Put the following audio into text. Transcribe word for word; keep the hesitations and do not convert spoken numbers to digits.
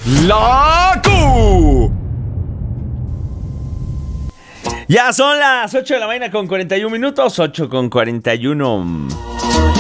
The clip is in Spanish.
La Q. Ya son las ocho de la mañana con cuarenta y uno minutos, ocho con cuarenta y uno.